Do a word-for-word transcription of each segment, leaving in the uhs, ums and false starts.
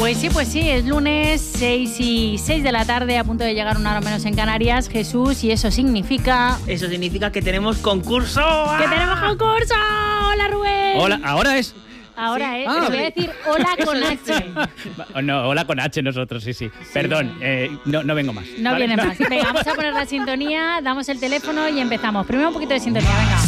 Pues sí, pues sí, es lunes, seis y seis de la tarde, a punto de llegar una hora menos en Canarias, Jesús, y eso significa... Eso significa que tenemos concurso. ¡Que tenemos concurso! ¡Hola, Rubén! Hola, ¿ahora es? Ahora Sí. es, Ah, te voy a decir hola con H. No, hola con H nosotros, sí, sí. Perdón, eh, no, no vengo más. No ¿vale? viene más. Venga, vamos a poner la sintonía, damos el teléfono y empezamos. Primero un poquito de sintonía, venga.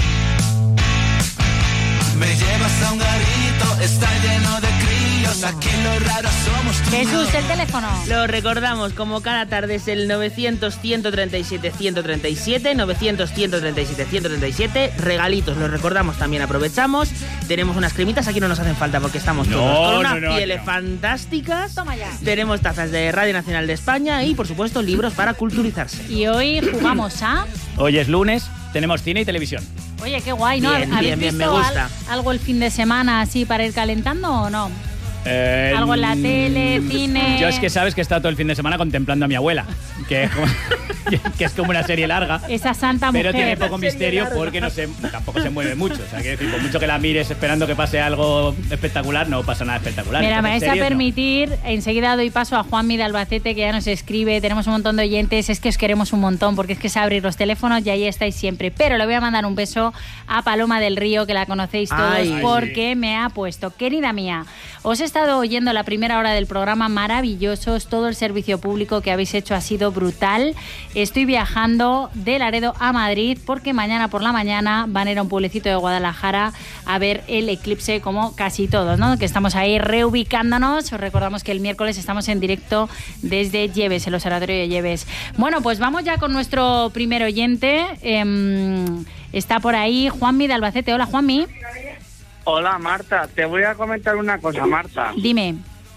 Me llevas a un garito, está lleno de críos, aquí lo raro somos tú. Jesús, el teléfono. Lo recordamos, como cada tarde es el novecientos, ciento treinta y siete, ciento treinta y siete, novecientos, ciento treinta y siete, ciento treinta y siete. Regalitos, los recordamos, también aprovechamos. Tenemos unas cremitas, aquí no nos hacen falta porque estamos No, todos con unas no, no, pieles no. fantásticas. Toma ya. Tenemos tazas de Radio Nacional de España y, por supuesto, libros para culturizarse. Y hoy jugamos a... Hoy es lunes, tenemos cine y televisión. Oye, qué guay, ¿no? Bien, ¿Habéis bien, bien, visto me gusta. al- algo el fin de semana así para ir calentando o no? Eh, Algo en la tele, cine... Yo es que sabes que he estado todo el fin de semana contemplando a mi abuela, que es como, que es como una serie larga. Esa santa mujer. Pero tiene poco misterio porque no se, tampoco se mueve mucho. O sea, quiero decir, por mucho que la mires esperando que pase algo espectacular, no pasa nada espectacular. Mira, me vais Entonces, a series, no. permitir, enseguida doy paso a Juanmi de Albacete, que ya nos escribe, tenemos un montón de oyentes, es que os queremos un montón, porque es que es abrir los teléfonos y ahí estáis siempre. Pero le voy a mandar un beso a Paloma del Río, que la conocéis todos, Ay. porque me ha puesto, querida mía, os he estado oyendo la primera hora del programa, maravillosos, todo el servicio público que habéis hecho ha sido brutal. Estoy viajando de Laredo a Madrid, porque mañana por la mañana van a ir a un pueblecito de Guadalajara a ver el eclipse, como casi todos, ¿no? Que estamos ahí reubicándonos. Os recordamos que el miércoles estamos en directo desde Lleves, el observatorio de Lleves. Bueno, pues vamos ya con nuestro primer oyente. Eh, está por ahí Juanmi de Albacete. Hola, Juanmi. Hola Marta, te voy a comentar una cosa, Marta. Dime.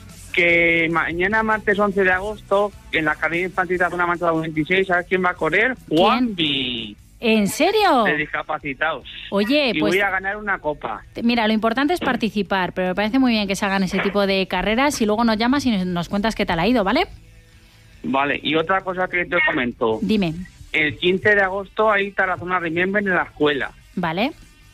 Que mañana, martes once de agosto, en la carrera infantil de una mancha veintiséis, ¿sabes quién va a correr? Juanvi, ¿En serio? de discapacitados. Oye, Y pues voy a ganar una copa. mira, lo importante es participar, pero me parece muy bien que se hagan ese tipo de carreras y luego nos llamas y nos, nos cuentas qué tal ha ido, ¿vale? Vale, y otra cosa que te comento. Dime. El quince de agosto hay Tarazona Remember en la escuela. ¿Vale?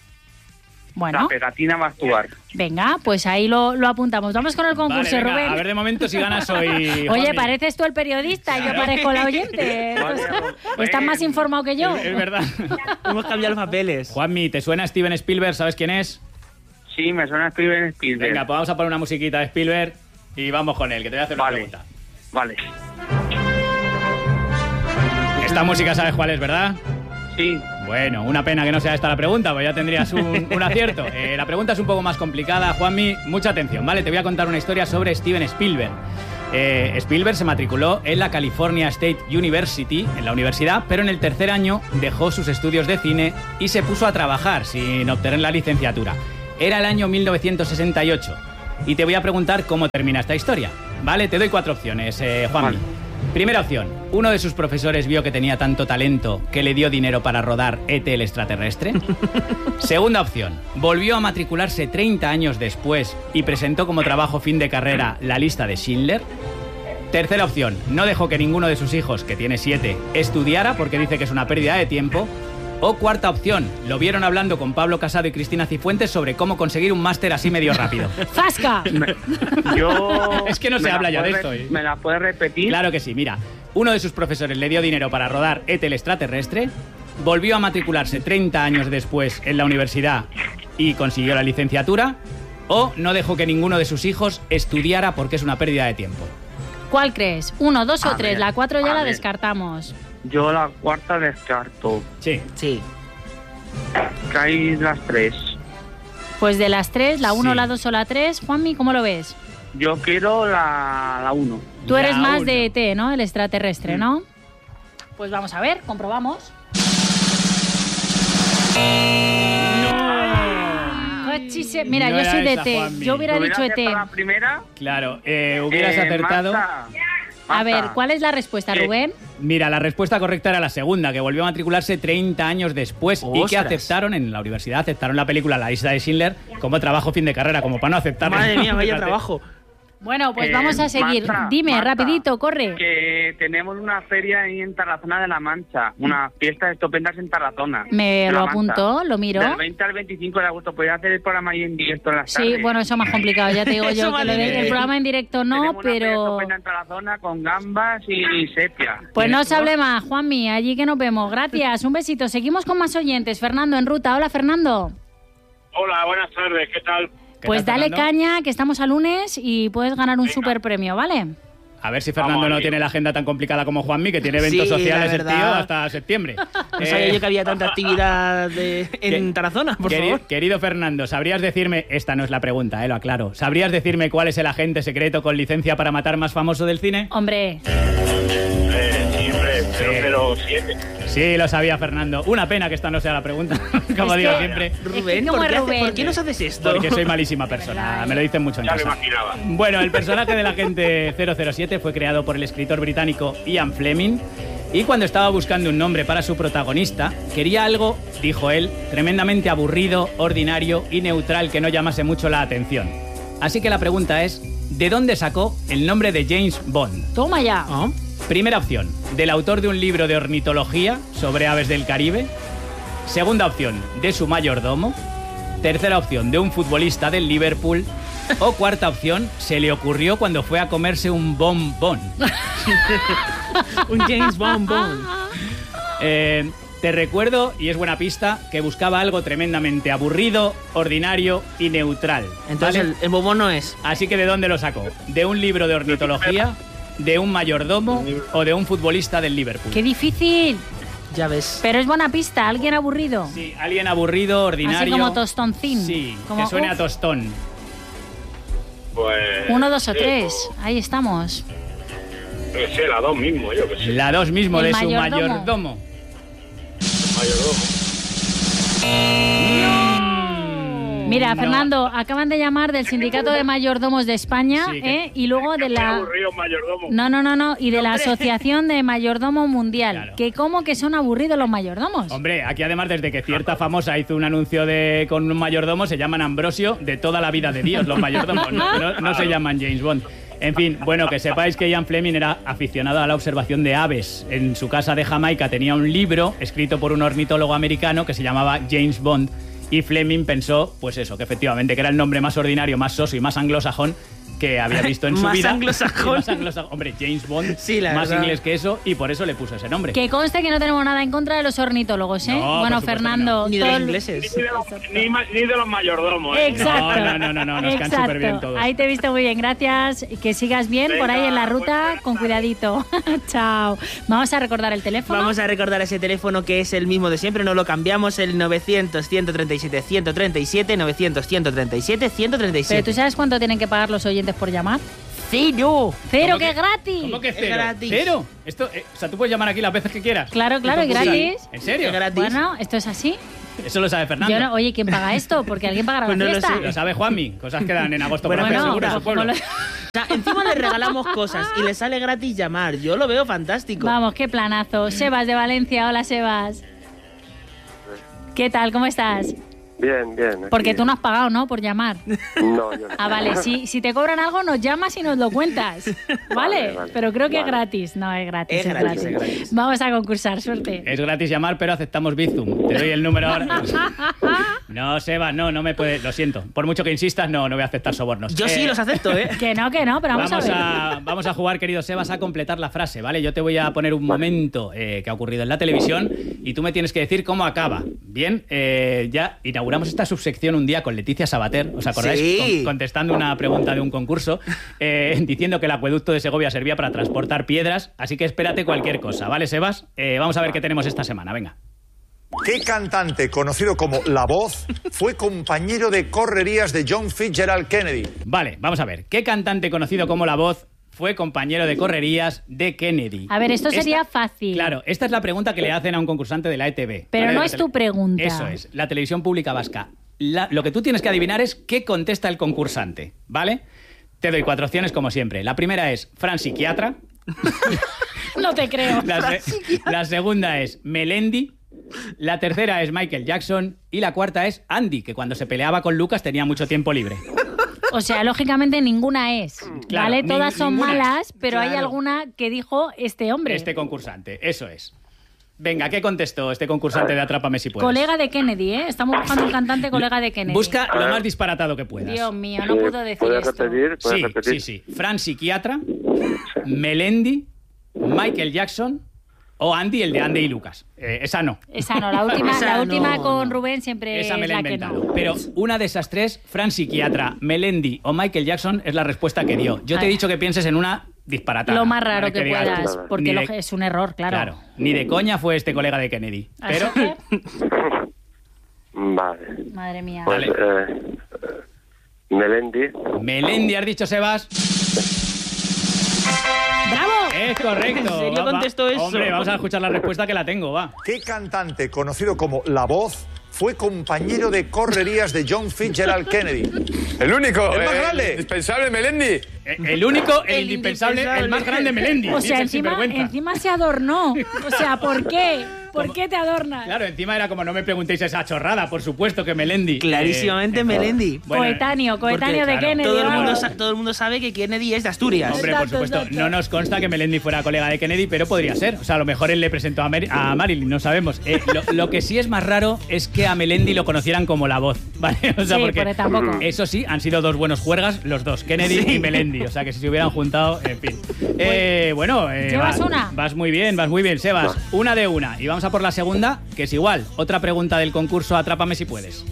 La Bueno, pegatina va a actuar. venga, pues ahí lo, lo apuntamos. Vamos con el Vale, concurso, venga, Rubén. a ver de momento si ganas hoy. Oye, Juanmi. pareces tú el periodista y yo parezco la oyente. Vale, Estás más informado que yo. Es, es verdad. Hemos cambiado los papeles. Juanmi, ¿te suena Steven Spielberg? ¿Sabes quién es? Sí, me suena Steven Spielberg. Venga, pues vamos a poner una musiquita de Spielberg y vamos con él, que te voy a hacer una Vale. pregunta. Vale. Esta música sabes cuál es, ¿verdad? Sí. Bueno, una pena que no sea esta la pregunta, pues ya tendrías un, un acierto. Eh, la pregunta es un poco más complicada, Juanmi. Mucha atención, ¿vale? Te voy a contar una historia sobre Steven Spielberg. Eh, Spielberg se matriculó en la California State University, en la universidad, pero en el tercer año dejó sus estudios de cine y se puso a trabajar sin obtener la licenciatura. Era el año mil novecientos sesenta y ocho. Y te voy a preguntar cómo termina esta historia. ¿Vale? Te doy cuatro opciones, eh, Juanmi. Vale. Primera opción. Uno de sus profesores vio que tenía tanto talento que le dio dinero para rodar E T el extraterrestre. Segunda opción. Volvió a matricularse treinta años después y presentó como trabajo fin de carrera la lista de Schindler. Tercera opción. No dejó que ninguno de sus hijos, que tiene siete, estudiara porque dice que es una pérdida de tiempo. O cuarta opción. Lo vieron hablando con Pablo Casado y Cristina Cifuentes sobre cómo conseguir un máster así medio rápido. ¡Fasca! Yo... Es que no se ¿me la habla ya de puedes esto, re- ¿eh? ¿Me la puedes repetir? Claro que sí, mira. Uno de sus profesores le dio dinero para rodar E T el extraterrestre, volvió a matricularse treinta años después en la universidad y consiguió la licenciatura, o no dejó que ninguno de sus hijos estudiara porque es una pérdida de tiempo. ¿Cuál crees? ¿Uno, dos o A tres? ver, La cuatro ya a la ver. descartamos. Yo la cuarta descarto. Sí. Sí. Que hay las tres. Pues de las tres, la uno, Sí. la dos o la tres. Juanmi, ¿cómo lo ves? Yo quiero la, la uno. Tú eres La más uno. de E T, ¿no? El extraterrestre, ¿no? Pues vamos a ver, comprobamos. Cochise- Mira, No yo era soy de esa, E T. Juanmi. Yo hubiera dicho E T. la primera? Claro, eh, hubieras Eh, acertado. Marta, A ver, Marta, ¿cuál es la respuesta, Eh, Rubén? Mira, la respuesta correcta era la segunda, que volvió a matricularse treinta años después y que ¡Ostras! aceptaron en la universidad, aceptaron la película La lista de Schindler como trabajo fin de carrera, como para no aceptarlo. Madre mía, vaya Fíjate. trabajo. Bueno, pues Eh, vamos a seguir. Marta, Dime, Marta, rapidito, corre. Que tenemos una feria ahí en Tarazona de la Mancha, unas fiestas estupendas en Tarazona. Me de lo la Mancha. apunto, lo miro. Del veinte al veinticinco de agosto, podría hacer el programa ahí en directo en las tardes. Sí, bueno, eso es más complicado, ya te digo Eso yo, que vale lo de- el bien. programa en directo no, Tenemos una feria pero... estupenda en Tarazona con gambas y sepia. Pues no se hable más, Juanmi, allí que nos vemos. Gracias, un besito. Seguimos con más oyentes. Fernando en ruta. Hola, Fernando. Hola, buenas tardes, ¿qué tal? ¿Qué Pues tal, dale Fernando? caña, que estamos a lunes y puedes ganar un super premio, ¿vale? A ver si Fernando Vamos, no amigo. tiene la agenda tan complicada como Juanmi, que tiene eventos Sí, la sociales el verdad. tío hasta septiembre. No sabía Eh, yo que había tanta actividad de- en que- Tarazona, por queri- favor. Querido Fernando, ¿sabrías decirme, esta no es la pregunta, eh, lo aclaro, ¿sabrías decirme cuál es el agente secreto con licencia para matar más famoso del cine? Hombre, Eh, sí, hombre, cero cero siete. Sí, lo sabía Fernando. Una pena que esta no sea la pregunta, como Es digo que- siempre, Rubén, ¿cómo ¿por es qué, hace- Rubén? ¿por qué nos haces esto? porque soy malísima persona, me lo dicen mucho en Ya lo casa. imaginaba. Bueno, el personaje del agente cero cero siete fue creado por el escritor británico Ian Fleming y cuando estaba buscando un nombre para su protagonista, quería algo, dijo él, tremendamente aburrido, ordinario y neutral que no llamase mucho la atención. Así que la pregunta es, ¿de dónde sacó el nombre de James Bond? toma ya. Ah, Primera opción, del autor de un libro de ornitología sobre aves del Caribe. Segunda opción, de su mayordomo. Tercera opción, de un futbolista del Liverpool. O cuarta opción, se le ocurrió cuando fue a comerse un bombón. un James Bond Bond. Eh, te recuerdo, y es buena pista, que buscaba algo tremendamente aburrido, ordinario y neutral. Entonces ¿vale? el, el bombón no es. Así que ¿de dónde lo sacó? ¿De un libro de ornitología? ¿De un mayordomo? ¿O de un futbolista del Liverpool? Qué difícil. Ya ves. Pero es buena pista, alguien aburrido. Sí, alguien aburrido, ordinario. Así como tostoncín. Sí, Como, que suene uf. a tostón. Pues... Uno, dos o sí, tres. pues, Ahí estamos. yo qué sé, la dos mismo, yo que sé. La dos mismo El de su mayordomo. mayordomo. Mayordomo. Mira, No. Fernando, acaban de llamar del Sindicato de Mayordomos de España, Sí, que- ¿eh? Y luego de Muy la... aburrido, mayordomo. No, no, no, no, y de la Asociación de Mayordomo Mundial. Claro. Que como que son aburridos los mayordomos. Hombre, aquí además desde que cierta famosa hizo un anuncio de con un mayordomo, se llaman Ambrosio de toda la vida de Dios, los mayordomos. No, no- no se llaman James Bond. En fin, bueno, que sepáis que Ian Fleming era aficionado a la observación de aves. En su casa de Jamaica tenía un libro escrito por un ornitólogo americano que se llamaba James Bond. Y Fleming pensó, pues eso, que efectivamente que era el nombre más ordinario, más soso y más anglosajón que había visto en su Más vida. anglosajón. Más anglosajón. Hombre, James Bond, Sí, la más verdad. inglés que eso, y por eso le puso ese nombre. Que conste que no tenemos nada en contra de los ornitólogos, ¿eh? No, por bueno, supuesto que Fernando... Ni de todo los el- ingleses. Ni de los, ni, ma- ni de los mayordomos, ¿eh? Exacto. No, no, no, no, no, nos caen Exacto. superbién todos. Ahí te he visto muy bien, gracias. Que sigas bien por Venga, ahí en la pues, ruta, buenas con cuidadito. Chao. Vamos a recordar el teléfono. Vamos a recordar ese teléfono que es el mismo de siempre, no lo cambiamos, el novecientos, ciento treinta y siete, ciento treinta y siete, novecientos, ciento treinta y siete, ciento treinta y siete. Pero ¿tú sabes cuánto tienen que pagar los oyentes por llamar? ¡Cero! ¡Cero, ¿Cómo que es gratis! ¿Cómo que Es cero? gratis. ¿Cero? Esto, eh, o sea, tú puedes llamar aquí las veces que quieras. Claro, claro, y Sí. gratis. ¿En serio? Es gratis. Bueno, ¿esto es así? Eso lo sabe Fernando. Yo no, oye, ¿quién paga esto? Porque alguien pagará Pues la no lo fiesta. sé. Lo sabe Juanmi. Cosas que dan en agosto Bueno, por hacer Bueno, seguro en pues su pueblo. como lo- O sea, encima le regalamos cosas y le sale gratis llamar. Yo lo veo fantástico. Vamos, qué planazo. Sebas de Valencia, hola Sebas. ¿Qué tal? ¿Cómo estás? Bien, bien. aquí. Porque tú no has pagado, ¿no? Por llamar. No, yo no. Ah, vale. Si, si te cobran algo, nos llamas y nos lo cuentas. ¿Vale? Vale, vale. Pero creo que es Vale. gratis. No, es gratis. Es Es, gratis, gratis. es gratis. Vamos a concursar. Suerte. Es gratis llamar, pero aceptamos Bizum. Te doy el número ahora. No, Seba, no, no me puedes. Lo siento. Por mucho que insistas, no, no voy a aceptar sobornos. Yo sí Eh, los acepto, ¿eh? Que no, que no, pero vamos, Vamos a ver. a, vamos a jugar, querido Sebas, a completar la frase, ¿vale? Yo te voy a poner un momento eh, que ha ocurrido en la televisión y tú me tienes que decir cómo acaba. Bien, eh, ya inauguramos esta subsección un día con Leticia Sabater, ¿os acordáis? Sí. Con- contestando una pregunta de un concurso, eh, diciendo que el acueducto de Segovia servía para transportar piedras, así que espérate cualquier cosa, ¿vale, Sebas? Eh, vamos a ver qué tenemos esta semana, venga. ¿Qué cantante conocido como La Voz fue compañero de correrías de John Fitzgerald Kennedy? Vale, vamos a ver. ¿Qué cantante conocido como La Voz fue compañero de correrías de Kennedy? A ver, esto Esta- sería fácil. Claro, esta es la pregunta que le hacen a un concursante de la E T V. Pero ¿vale? no De la es tele- tu pregunta. Eso es, la televisión pública vasca. La- lo que tú tienes que adivinar es qué contesta el concursante, ¿vale? Te doy cuatro opciones como siempre. La primera es Fran Psiquiatra. No te creo. La, se- la segunda es Melendi. La tercera es Michael Jackson. Y la cuarta es Andy, que cuando se peleaba con Lucas tenía mucho tiempo libre. O sea, lógicamente ninguna es, Claro, ¿vale? ni- Todas son ninguna es. malas, pero hay Claro. alguna que dijo este hombre. Este concursante, eso es. Venga, ¿qué contestó este concursante de Atrápame si puedes? Colega de Kennedy, ¿eh? Estamos buscando un cantante colega de Kennedy. Busca lo más disparatado que puedas. Dios mío, no Sí, puedo decir ¿puedes esto. repetir? ¿Puedes Sí, repetir? sí, sí. Fran Psiquiatra, Melendi, Michael Jackson o Andy, el de Andy y Lucas. Eh, esa no. Esa no, la última, Esa la no, última con no. Rubén siempre Esa me es la he la que inventado. no. Pero una de esas tres, Fran Psiquiatra, Melendi o Michael Jackson, es la respuesta que dio. Yo te he Ay. dicho que pienses en una disparatada. Lo más raro ¿vale? que digas, puedas, Ni porque de- lo- es un error, claro. Claro, ni de coña fue este colega de Kennedy. Así Pero que, Vale. madre mía. Pues, Vale. eh, eh, Melendi. Melendi, has dicho, Sebas. ¡Bravo! Es correcto. ¿En serio Va, va. contestó eso? Hombre, vamos a escuchar la respuesta que la tengo, va. ¿Qué cantante conocido como La Voz fue compañero de correrías de John Fitzgerald Kennedy? El único. ¿El más eh, grande? Indispensable Melendi. Eh, El único, el, El indispensable, indispensable. el más grande Melendi. O dice sea, el encima, sinvergüenza. encima se adornó. O sea, ¿por qué? ¿Por qué te adornas? Claro, encima era como no me preguntéis esa chorrada, por supuesto que Melendi. Clarísimamente Eh, Melendi. bueno, coetáneo, coetáneo Porque, de claro, Kennedy. Todo el, mundo, vamos. sa- todo el mundo sabe que Kennedy es de Asturias. Hombre, por Exacto, supuesto, exacto. no nos consta que Melendi fuera colega de Kennedy, pero podría ser. O sea, a lo mejor él le presentó a, Mary- a Marilyn, no sabemos. Eh, lo, lo que sí es más raro es que a Melendi lo conocieran como La Voz, ¿vale? O sea, Sí, porque pero tampoco. eso sí, han sido dos buenos juergas, los dos, Kennedy y Melendi. O sea, que si se hubieran juntado, en fin. Eh, bueno, eh, ¿Llevas va- una? Vas muy bien, vas muy bien, Sebas. Una de una. Y vamos a por la segunda, que es igual. Otra pregunta del concurso Atrápame si puedes.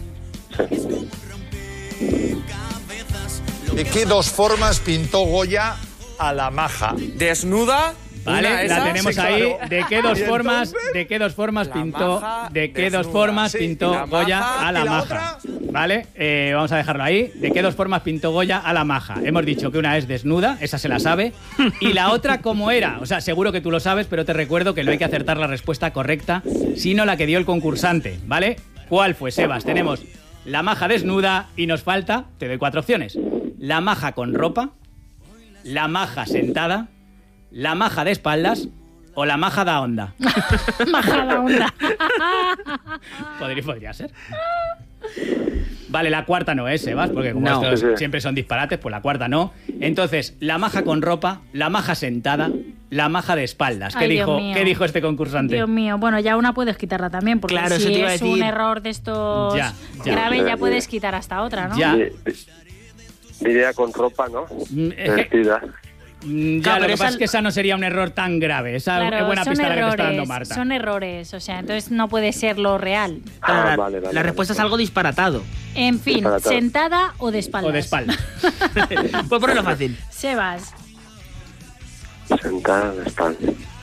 ¿De qué dos formas pintó Goya a la maja? Desnuda. Vale, una la esa. tenemos Sí, ahí. claro. ¿De qué dos ¿Y formas, entonces? de qué dos formas La pintó, maja de qué dos desnuda. formas Sí, pintó y la Goya maja, a la ¿y la maja? otra? Vale, eh, vamos a dejarlo ahí. ¿De qué dos formas pintó Goya a la maja? Hemos dicho que una es desnuda, esa se la sabe, y la otra cómo era. O sea, seguro que tú lo sabes, pero te recuerdo que no hay que acertar la respuesta correcta, sino la que dio el concursante, ¿vale? ¿Cuál fue, Sebas? Tenemos la maja desnuda y nos falta, te doy cuatro opciones: la maja con ropa, la maja sentada, la maja de espaldas o la maja da onda. Majada onda. Podría, podría ser. Vale, la cuarta no es, Sebas, porque como No. estos Sí, sí. siempre son disparates, pues la cuarta no. Entonces, la maja con ropa, la maja sentada, la maja de espaldas. ¿Qué, Ay, Dios dijo, mío. ¿qué dijo este concursante? Dios mío, bueno, ya una puedes quitarla también, porque Claro, si eso te iba a es un decir. error de estos Ya, ya. graves, ya Sí, puedes sí. quitar hasta otra, ¿no? Ya. Di- Diría con ropa, ¿no? Mm, es que- Vestida. Mm, Ya, Claro, lo que pero pasa esa- es que esa no sería un error tan grave. Esa Claro, es buena son pista la que te está dando errores, Marta. son errores, o sea, entonces no puede ser lo real. Claro, Ah, la, vale, vale, la vale. respuesta es algo disparatado. En fin, Disparatado. sentada o de espaldas. O de espalda. Pues ponerlo fácil. Sebas, Sentada de espalda.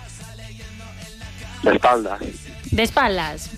De espalda. de espaldas.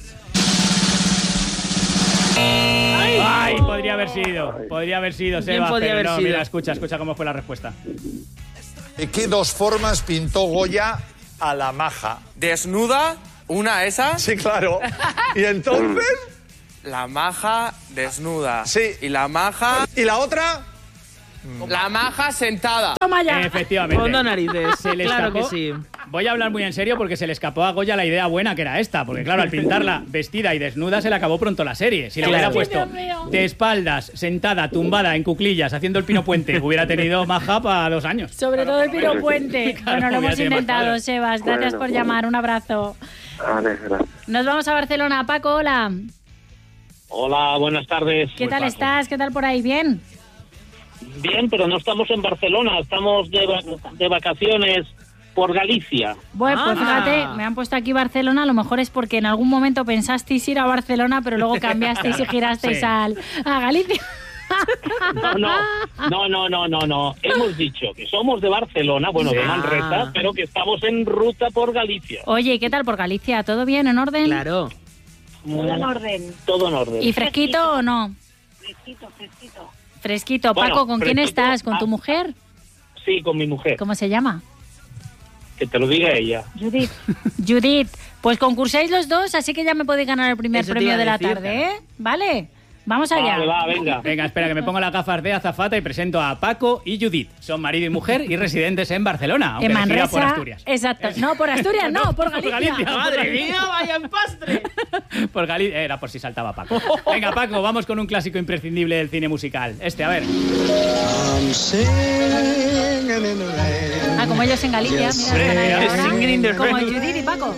Ay, podría haber sido. Podría haber sido, Bien Sebas, podría pero haber no, sido. mira, escucha, escucha cómo fue la respuesta. ¿De qué dos formas pintó Goya a la maja? Desnuda. Una esa. Sí, claro. ¿Y entonces? La maja desnuda. Sí. Y la maja. ¿Y la otra? La maja sentada. Toma ya. Efectivamente. Fondo narices. Se le claro escapó. que sí. Voy a hablar muy en serio porque se le escapó a Goya la idea buena que era esta. Porque claro, al pintarla vestida y desnuda se le acabó pronto la serie. Si le hubiera Claro. puesto Dios mío. de espaldas, sentada, tumbada, en cuclillas, haciendo el pino puente, hubiera tenido maja para dos años. Sobre todo el piro puente. Claro, bueno, lo hubiera hemos tenido más intentado, cuadros. Sebas. Gracias Bueno. por llamar. Un abrazo. Vale, gracias. Nos vamos a Barcelona. Paco, hola. Hola, buenas tardes. ¿Qué Soy tal Paco. estás? ¿Qué tal por ahí? ¿Bien? Bien, pero no estamos en Barcelona, estamos de, va- de vacaciones por Galicia. Bueno, pues Ah. fíjate, me han puesto aquí Barcelona. A lo mejor es porque en algún momento pensasteis ir a Barcelona, pero luego cambiasteis y girasteis Sí. al, a Galicia. No, no, no, no, no, no, no. Hemos dicho que somos de Barcelona, bueno, de Ah. Manresa, pero que estamos en ruta por Galicia. Oye, ¿y qué tal por Galicia? ¿Todo bien? ¿En orden? Claro. Todo en orden. Todo en orden. ¿Y fresquito o no? Fresquito, fresquito. Fresquito. Bueno, Paco, ¿con quién fresquito, estás? ¿Con tu ah. mujer? Sí, con mi mujer. ¿Cómo se llama? Que te lo diga ella. Judith, Judith. Pues concursáis los dos, así que ya me podéis ganar el primer Eso te premio iba a de la decir, tarde, claro. ¿eh? ¿Vale? Vamos allá. Vale, va, venga. Venga, espera, que me pongo las gafas de azafata y presento a Paco y Judith. Son marido y mujer y residentes en Barcelona, aunque En elegida Manresa, por Asturias. exacto. No, por Asturias no, por Por Galicia. Galicia. ¡Madre mía, vaya empastre! Por Galicia. Era por si saltaba Paco. Venga, Paco, vamos con un clásico imprescindible del cine musical. Este, a ver. Ah, como ellos en Galicia, mira, están ahí ahora. Singing in the Como rain. Judith y Paco.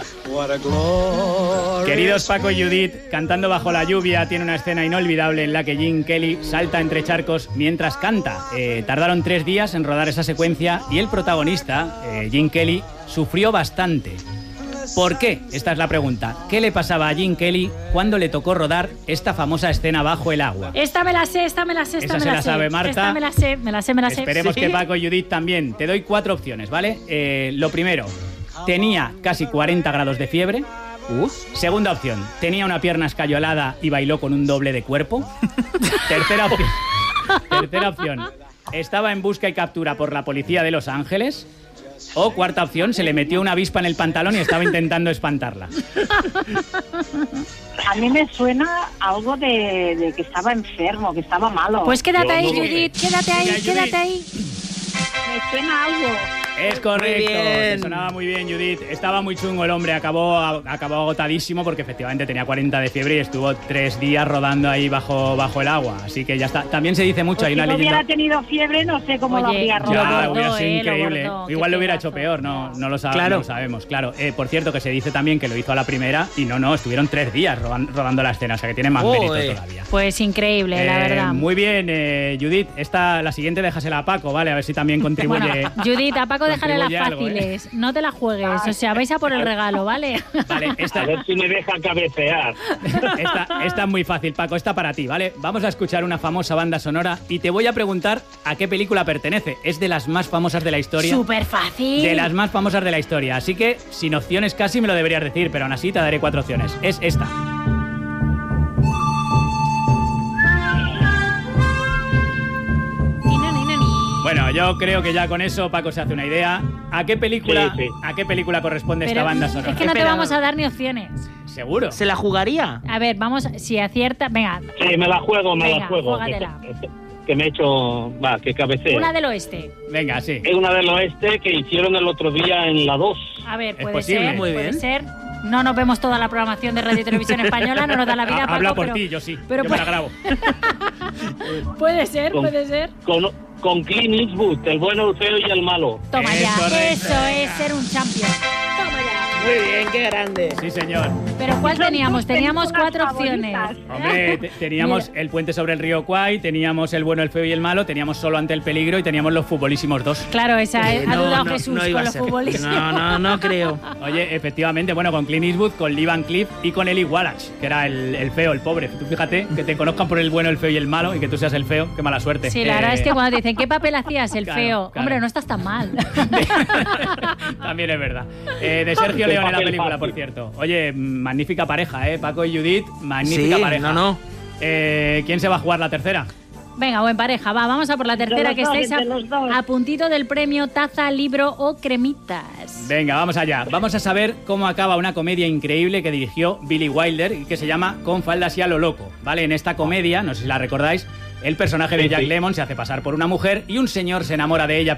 Queridos Paco y Judith, Cantando bajo la lluvia tiene una escena inolvidable en la que Gene Kelly salta entre charcos mientras canta. Eh, tardaron tres días en rodar esa secuencia y el protagonista, eh, Gene Kelly, sufrió bastante. ¿Por qué? Esta es la pregunta. ¿Qué le pasaba a Gene Kelly cuando le tocó rodar esta famosa escena bajo el agua? Esta me la sé, esta me la sé, esta Esa me se la, la sé. sabe Marta. Esta me la sé, me la sé, me la sé. Esperemos Sí. que Paco y Judith también. Te doy cuatro opciones, ¿vale? Eh, lo primero, tenía casi cuarenta grados de fiebre. Uf. Segunda opción, tenía una pierna escayolada y bailó con un doble de cuerpo. Tercera opción, tercera opción, estaba en busca y captura por la policía de Los Ángeles. O cuarta opción, se le metió una avispa en el pantalón y estaba intentando espantarla. A mí me suena algo de, de que estaba enfermo, que estaba malo. Pues quédate Yo ahí, no lo Judith, quédate ahí, Venga, Judith. quédate ahí. Me suena algo. Es correcto, Muy bien. te sonaba muy bien, Judith. Estaba muy chungo el hombre, acabó, acabó agotadísimo porque efectivamente tenía cuarenta de fiebre y estuvo tres días rodando ahí bajo, bajo el agua. Así que ya está. También se dice mucho, Pues hay si una no leyenda... hubiera tenido fiebre, no sé cómo lo Oye, habría Lo Ya, rodado. bordó, hubiera sido eh, lo increíble. bordó, qué Igual lo hubiera pedazo. hecho peor, no, no, lo, sab- Claro. no lo sabemos, claro. Eh, por cierto, que se dice también que lo hizo a la primera y no, no, estuvieron tres días rodan- rodando la escena, o sea que tiene más Uy. mérito todavía. Pues increíble, la Eh, verdad. Muy bien, eh, Judith. Esta, la siguiente déjasela a Paco, ¿vale? A ver si también contribuye. Bueno, Judith, a Paco déjale las contribuye algo, ¿eh? fáciles. No te la juegues, o sea, vais a por el regalo, ¿vale? Vale, esta, A ver si me deja cabecear. esta, esta es muy fácil, Paco, esta para ti, ¿vale? Vamos a escuchar una famosa banda sonora y te voy a preguntar a qué película pertenece. Es de las más famosas de la historia. Súper fácil. De las más famosas de la historia. Así que, sin opciones casi me lo deberías decir, pero aún así te daré cuatro opciones. Es esta. Ni, ni, ni, ni, ni. Bueno, yo creo que ya con eso Paco se hace una idea. ¿A qué película, Sí, sí. ¿a qué película corresponde Pero esta banda sonora? es que no te Espera. vamos a dar ni opciones. ¿Seguro? ¿Se la jugaría? A ver, vamos, si acierta, venga, Sí, me la juego, me Venga, la juego. Que, júgatela. que me he hecho, va, que cabeceo. una del oeste. Venga, sí. Es una del oeste que hicieron el otro día en la dos. A ver, Es puede posible. ser, Muy puede bien. ser. No nos vemos toda la programación de Radio y Televisión Española, no nos da la vida, Ha- Paco, Habla por pero- ti, yo sí. pero yo me la puede- grabo. Puede ser, Con- puede ser. Con, con Clint Eastwood, el bueno, el feo y el malo. Toma Es ya, correcto, eso es ser un champion. Toma ya. Muy bien, qué grande. Sí, señor. Pero ¿cuál Son teníamos? tus Teníamos películas cuatro opciones. favoritas. Hombre, te- teníamos Mira. el puente sobre el río Kwai, teníamos el bueno, el feo y el malo, teníamos solo ante el peligro y teníamos los futbolísimos dos. Claro, esa Eh, ha no, dudado no, Jesús no iba con a los ser. futbolistas. No, no, no creo. Oye, efectivamente, bueno, con Clint Eastwood, con Lee Van Cleef y con Eli Wallach, que era el, el feo, el pobre. Tú fíjate, que te conozcan por el bueno, el feo y el malo y que tú seas el feo, qué mala suerte. Sí, la verdad Eh, es que cuando te dicen, ¿qué papel hacías? El Claro, feo. claro. Hombre, no estás tan mal. También es verdad. Eh, de Sergio Qué Leone la papel película, por fácil. cierto. Oye, magnífica pareja, ¿eh? Paco y Judith, magnífica Sí, pareja. no, no. Eh, ¿Quién se va a jugar la tercera? Venga, buen pareja, va, vamos a por la tercera, los que dos, estáis entre los dos. a, a puntito del premio taza, libro o cremitas. Venga, vamos allá. Vamos a saber cómo acaba una comedia increíble que dirigió Billy Wilder y que se llama Con faldas y a lo loco. ¿Vale? En esta comedia, no sé si la recordáis, el personaje de Sí, Jack sí. Lemmon se hace pasar por una mujer y un señor se enamora de ella